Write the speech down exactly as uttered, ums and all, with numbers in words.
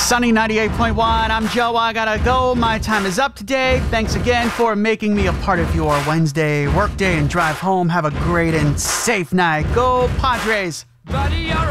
Sunny ninety-eight point one. I'm Joe. I gotta go. My time is up today. Thanks again for making me a part of your Wednesday workday and drive home. Have a great and safe night. Go Padres. Buddy, you're